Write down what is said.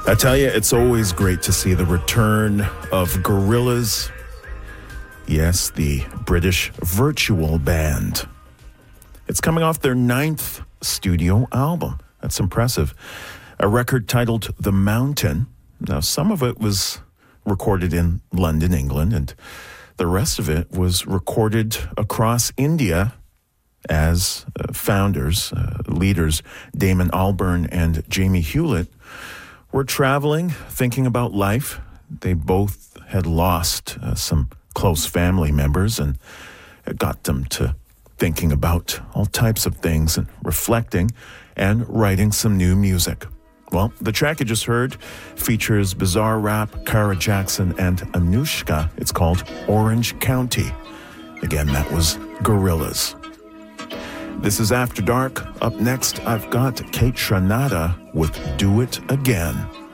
I tell you, it's always great to see the return of Gorillaz. Yes, the British virtual band. It's coming off their 9th studio album. That's impressive. A record titled The Mountain. Now, some of it was recorded in London, England, and the rest of it was recorded across India as founders, leaders, Damon Albarn and Jamie Hewlett, were traveling, thinking about life. They both had lost some close family members, and it got them to thinking about all types of things and reflecting and writing some new music. Well, the track you just heard features Bizarrap, Kara Jackson, and Anushka. It's called Orange County. Again, that was Gorillaz. This is After Dark. Up next, I've got Kate Tranada with Do It Again.